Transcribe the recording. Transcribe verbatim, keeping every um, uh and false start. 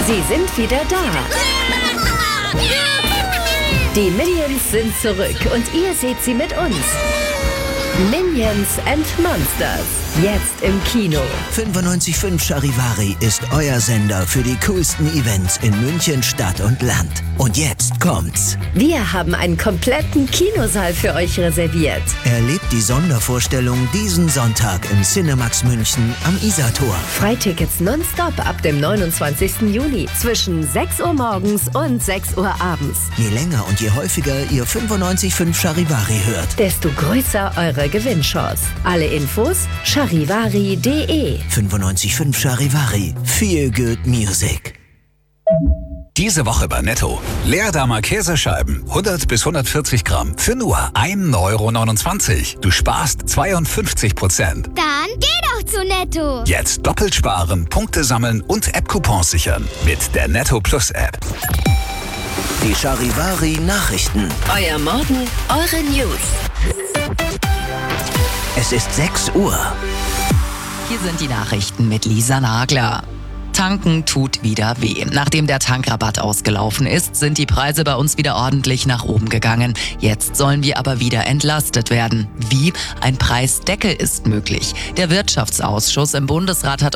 Sie sind wieder da. Die Minions sind zurück und ihr seht sie mit uns. Minions and Monsters. Jetzt im Kino. fünfundneunzig Komma fünf Charivari ist euer Sender für die coolsten Events in München, Stadt und Land. Und jetzt kommt's. Wir haben einen kompletten Kinosaal für euch reserviert. Erlebt die Sondervorstellung diesen Sonntag im Cinemax München am Isartor. Freitickets nonstop ab dem neunundzwanzigsten Juni zwischen sechs Uhr morgens und sechs Uhr abends. Je länger und je häufiger ihr fünfundneunzig Komma fünf Charivari hört, desto größer eure Gewinnchance. Alle Infos charivari punkt de. fünfundneunzig Komma fünf Charivari. Feel good music. Diese Woche bei Netto. Leerdammer Käsescheiben, hundert bis hundertvierzig Gramm, für nur ein Euro neunundzwanzig. Du sparst zweiundfünfzig Prozent. Dann geh doch zu Netto. Jetzt doppelt sparen, Punkte sammeln und App-Coupons sichern. Mit der Netto Plus App. Die Charivari Nachrichten. Euer Morgen, eure News. Es ist sechs Uhr. Hier sind die Nachrichten mit Lisa Nagler. Tanken tut wieder weh. Nachdem der Tankrabatt ausgelaufen ist, sind die Preise bei uns wieder ordentlich nach oben gegangen. Jetzt sollen wir aber wieder entlastet werden. Wie? Ein Preisdeckel ist möglich. Der Wirtschaftsausschuss im Bundesrat hat